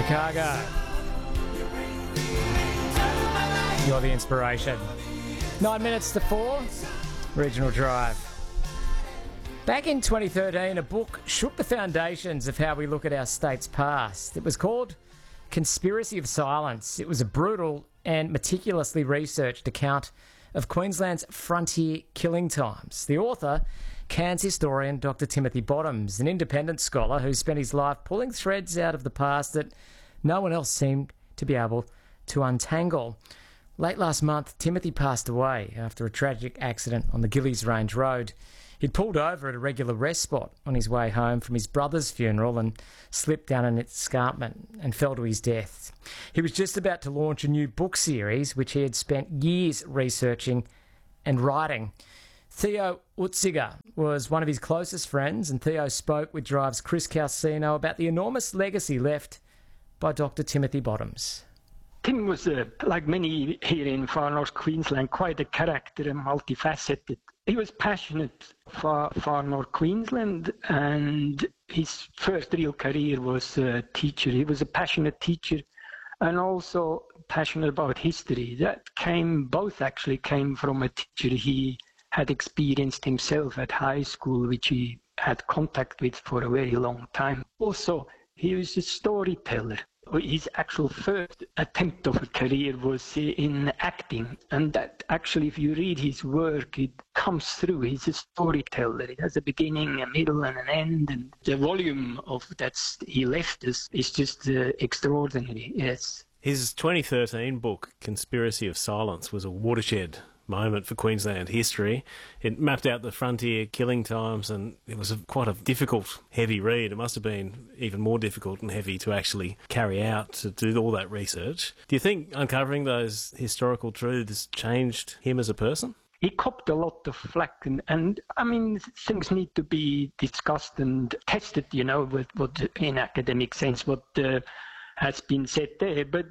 Chicago. You're the inspiration. 9 minutes to 4, Regional Drive. Back in 2013, a book shook the foundations of how we look at our state's past. It was called Conspiracy of Silence. It was a brutal and meticulously researched account of Queensland's frontier killing times. The author, Cairns historian Dr. Timothy Bottoms, an independent scholar who spent his life pulling threads out of the past that no one else seemed to be able to untangle. Late last month, Timothy passed away after a tragic accident on the Gillies Range Road. He'd pulled over at a regular rest spot on his way home from his brother's funeral and slipped down an escarpment and fell to his death. He was just about to launch a new book series which he had spent years researching and writing. Theo Utziger was one of his closest friends, and Theo spoke with Drive's Chris Calcino about the enormous legacy left by Dr. Timothy Bottoms. Tim was, like many here in far north Queensland, quite a character and multifaceted. He was passionate for far north Queensland, and his first real career was a teacher. He was a passionate teacher and also passionate about history. Both actually came from a teacher he had experienced himself at high school, which he had contact with for a very long time. Also, he was a storyteller. His actual first attempt of a career was in acting, and that actually, if you read his work, it comes through. He's a storyteller. It has a beginning, a middle, and an end, and the volume of that he left us is just extraordinary, yes. His 2013 book, Conspiracy of Silence, was a watershed moment for Queensland history. It mapped out the frontier killing times, and it was quite a difficult, heavy read. It must have been even more difficult and heavy to actually carry out, to do all that research. Do you think uncovering those historical truths changed him as a person? He copped a lot of flack, and I mean, things need to be discussed and tested, with what in academic sense, what has been said there, but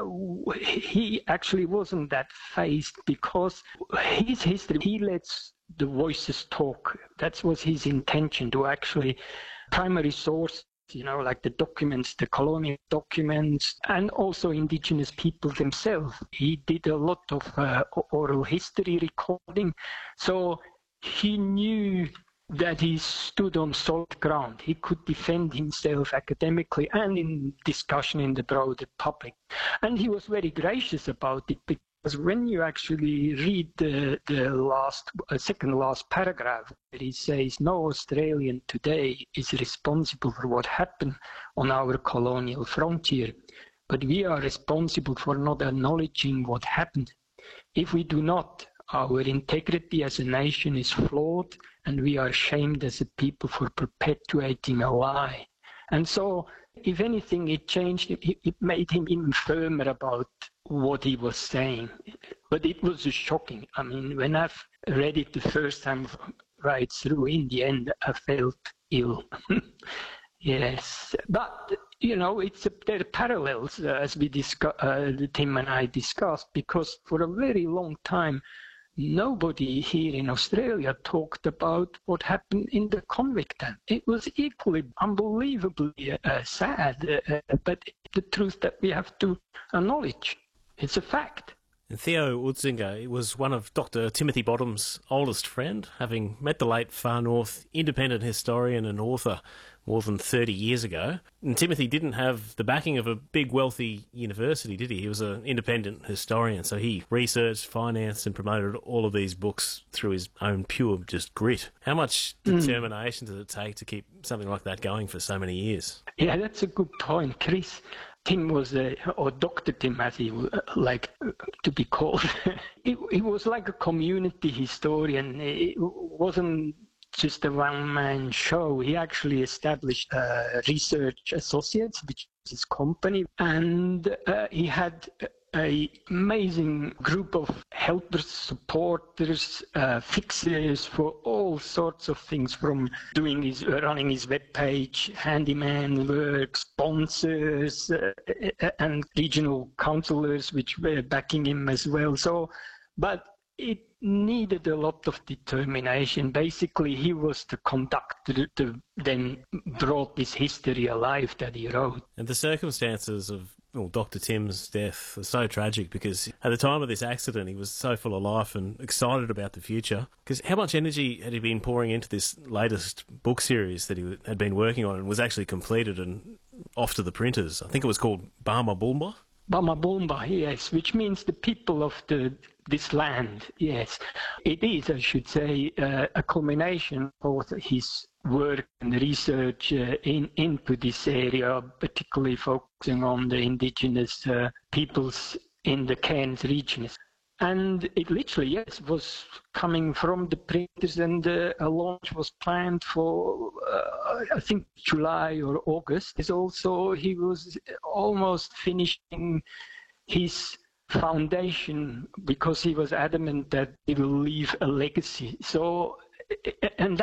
he actually wasn't that fazed because his history, he lets the voices talk. That was his intention, to actually primary source, like the documents, the colonial documents, and also indigenous people themselves. He did a lot of oral history recording, so he knew that he stood on solid ground. He could defend himself academically and in discussion in the broader public. And he was very gracious about it, because when you actually read the second last paragraph, where he says, no Australian today is responsible for what happened on our colonial frontier, but we are responsible for not acknowledging what happened. If we do not, our integrity as a nation is flawed, and we are ashamed as a people for perpetuating a lie. And so, if anything, it changed, it made him even firmer about what he was saying. But it was shocking. I mean, when I've read it the first time right through, in the end, I felt ill. Yes. But, there are parallels, as we Tim and I discussed, because for a very long time, nobody here in Australia talked about what happened in the convict camp. It was equally unbelievably sad, but the truth that we have to acknowledge. It's a fact. And Theo Utzinger was one of Dr. Timothy Bottoms' oldest friend, having met the late Far North independent historian and author more than 30 years ago. And Timothy didn't have the backing of a big, wealthy university, did he? He was an independent historian, so he researched, financed and promoted all of these books through his own pure just grit. How much determination does it take to keep something like that going for so many years? Yeah, that's a good point, Chris. Tim was, or Dr. Tim as he would like to be called, he was like a community historian. It wasn't just a one-man show. He actually established Research Associates, which is his company, and he had an amazing group of helpers, supporters, fixers for all sorts of things, from running his webpage, handyman work, sponsors, and regional councillors which were backing him as well. So, but it needed a lot of determination. Basically, he was the conductor that then brought this history alive that he wrote. And the circumstances of Dr. Tim's death are so tragic because at the time of this accident, he was so full of life and excited about the future. Because how much energy had he been pouring into this latest book series that he had been working on and was actually completed and off to the printers? I think it was called Bama Bulma. Bama Bulma, yes, which means the people of this land, yes. It is, I should say, a culmination of his work and research into this area, particularly focusing on the indigenous peoples in the Cairns region. And it literally, yes, was coming from the printers, and a launch was planned for, I think, July or August. He was almost finishing his foundation because he was adamant that he will leave a legacy. So, and